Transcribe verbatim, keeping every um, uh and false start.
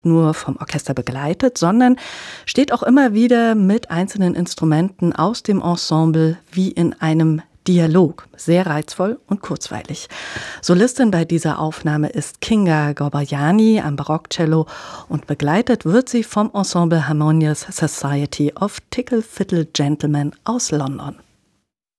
nur vom Orchester begleitet, sondern steht auch immer wieder mit einzelnen Instrumenten aus dem Ensemble wie in einem Dialog. Sehr reizvoll und kurzweilig. Solistin bei dieser Aufnahme ist Kinga Gorbayani am Barockcello und begleitet wird sie vom Ensemble Harmonious Society of Tickle Fiddle Gentlemen aus London.